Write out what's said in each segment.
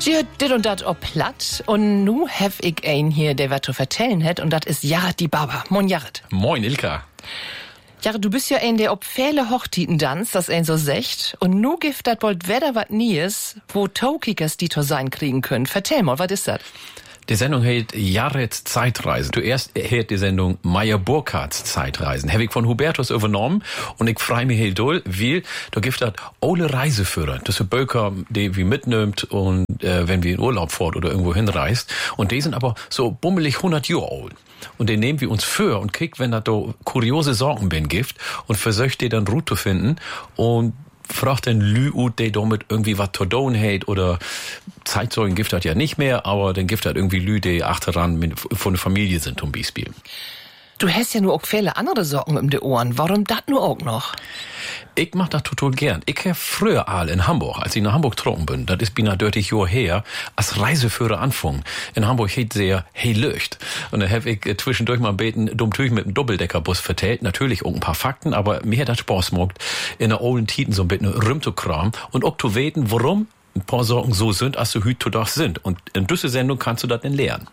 Ja, dit und dat ob platt. Und nu hef ich ein hier, der was zu vertellen hat. Und dat is Jared die Baba. Moin, Jared. Moin, Ilka. Jared, du bist ja ein, der ob viele Hochzeiten tanzt, das ein so secht. Und nu gibt dat bald wieder wat Nies, wo Tokikers die to sein kriegen können. Vertell mal, was ist das? Die Sendung heißt Jareds Zeitreisen. Zuerst hört die Sendung Meyer Burkhardts Zeitreisen. Habe ich von Hubertus übernommen und ich freu mich heel doll, weil da gibt es alle Reiseführer. Das sind Böker, die wir mitnimmt und wenn wir in Urlaub fort oder irgendwo hinreist. Und die sind aber so bummelig 100 Jahre alt. Und den nehmen wir uns für und kriegt, wenn da kuriose Sorgen bin gibt und versucht die dann Route zu finden und fragt den Lü, der damit irgendwie was zu tun hat oder Zeitzeugen gibt das ja nicht mehr, aber dann gibt das irgendwie Lü, die achteran von der Familie sind zum Beispiel. Du hast ja nur auch viele andere Sorgen um die Ohren. Warum das nur auch noch? Ich mach das total gern. Ich hab früher all in Hamburg, als ich nach Hamburg getroffen bin, das ist bina 30 Jahre her, als Reiseführer anfangen. In Hamburg hieß sehr hey Löcht. Und dann hab ich zwischendurch mal beten, dummtüch mit einem Doppeldeckerbus vertellt. Natürlich auch ein paar Fakten, aber mir hat das Spaß gemacht, in der olden Titen so ein bisschen rumzukram und auch zu weten, warum ein paar Sorgen so sind, als sie heute doch sind. Und in dieser Sendung kannst du das denn lernen.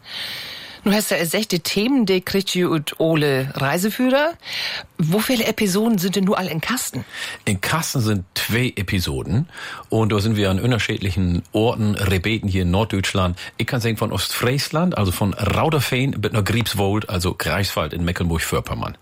Du hast ja 16 Themen, die kriegst du und Ole Reiseführer. Wo viele Episoden sind denn nur all in Kasten? In Kasten sind 2 Episoden und da sind wir an unterschiedlichen Orten, Rebeten hier in Norddeutschland. Ich kann sagen von Ostfriesland, also von Rauderfehn bis nach Griebswold, also Greifswald in Mecklenburg-Vorpommern.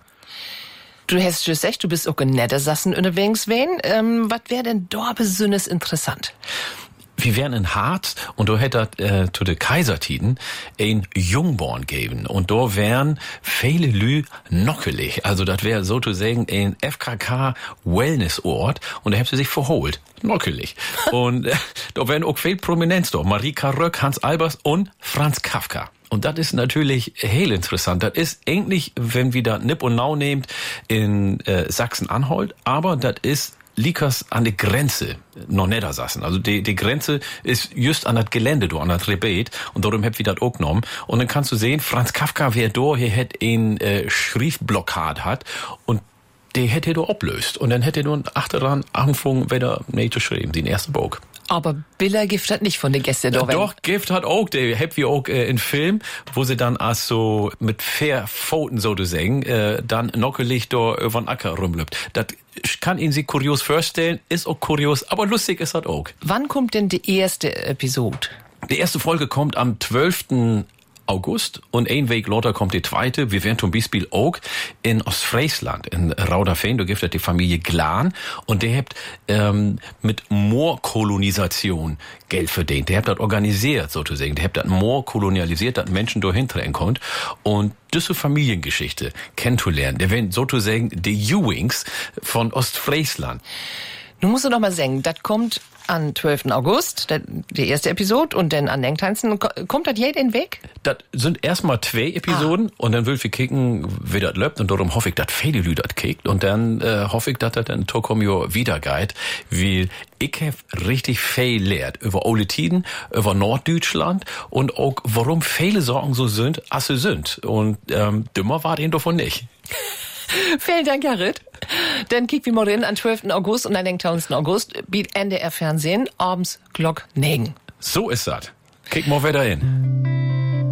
Du hast schon gesagt, du bist auch in Niedersachsen unterwegs. Was wäre denn da besonders interessant? Wir wären in Harz und da hätte zu den Kaisertiden ein Jungborn geben und da wären viele Lü nockelig. Also das wäre sozusagen ein FKK Wellnessort und da hätte sie sich verholt. Nockelig. Und da wären auch viel Prominenz da. Marika Röck, Hans Albers und Franz Kafka. Und das ist natürlich heel interessant. Das ist ähnlich, wenn wir da Nipp und Nau nehmt in Sachsen-Anhalt, aber das ist liegers an der Grenze noch Niedersachsen. Also die Grenze ist just an das Gelände, do an das Rebet und darum habt wir das auch genommen. Und dann kannst du sehen, Franz Kafka, wer da hier hätt ein Schriftblockad hat und der hätte da ablöst. Und dann hätte er nur achteran angefangen, wieder nicht zu schreiben, den ersten Buch. Aber Biller Gift hat nicht von den Gästen da. Doch, Gift hat auch, der habt wir auch in Film, wo sie dann so mit fair Pfoten sozusagen, dann nockelig da über den Acker rumlübt. Das kann Ihnen sich kurios vorstellen, ist auch kurios, aber lustig ist das auch. Wann kommt denn die erste Episode? Die erste Folge kommt am 12. August und ein Weg lauter kommt die zweite. Wir wären zum Beispiel auch in Ostfriesland, in Rauderfehn, da gibt es die Familie Glan und der hat mit Moorkolonisation Geld verdient. Der hat das organisiert sozusagen. Der hat das Moor kolonialisiert, dass Menschen dahinter konnten und diese Familiengeschichte kennenzulernen. Der wären sozusagen die Ewings von Ostfriesland. Nun musst du noch mal sagen, das kommt am 12. August, die erste Episode, und dann an Denktanzen. Kommt das jeden Weg? Das sind erstmal 2 Episoden und dann will wir kicken, wie das läuft und darum hoffe ich, dass viele Leute das kickt und dann hoffe ich, dass das dann Tokomio wieder geht, weil ich habe richtig viel gelernt über alle Tiden, über Norddeutschland und auch warum viele Sorgen so sind, als sie sind. Und dümmer war den davon nicht. Vielen Dank, Jared. Dann kicken wir morgen am 12. August und am 19. August bietet NDR Fernsehen abends Glock 9. So ist das. Kick mal wieder hin.